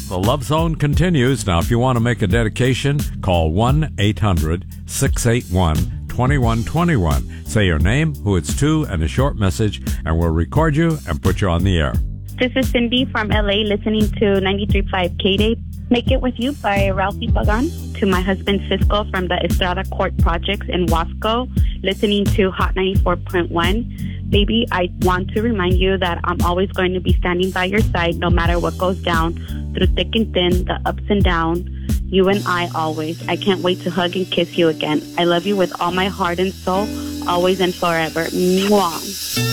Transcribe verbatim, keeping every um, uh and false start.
The Love Zone continues. Now, if you want to make a dedication, call one eight hundred six eight one two one two one. Say your name, who it's to, and a short message, and we'll record you and put you on the air. This is Cindy from L A listening to ninety-three point five K-Day. Make It With You by Ralphie Pagan. To my husband Cisco from the Estrada Court Projects in Wasco, listening to Hot ninety-four point one. Baby, I want to remind you that I'm always going to be standing by your side no matter what goes down, through thick and thin, the ups and downs. You and I always. I can't wait to hug and kiss you again. I love you with all my heart and soul, always and forever. Mwah.